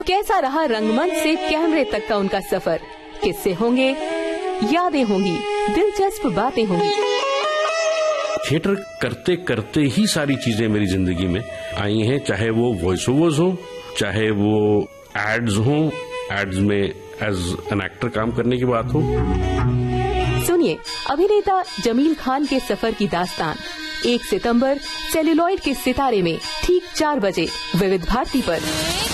कैसा रहा रंगमंच से कैमरे तक का उनका सफर? किस्से होंगे, यादें होंगी, दिलचस्प बातें होंगी। थिएटर करते करते ही सारी चीजें मेरी जिंदगी में आई हैं, चाहे वो वॉइस ओवर्स हो, चाहे वो एड्स हो, एड्स में एज एन एक्टर काम करने की बात हो। सुनिए अभिनेता जमील खान के सफर की दास्तान 1 सितंबर सेल्यूलॉइड के सितारे में ठीक 4 बजे विविध भारती पर।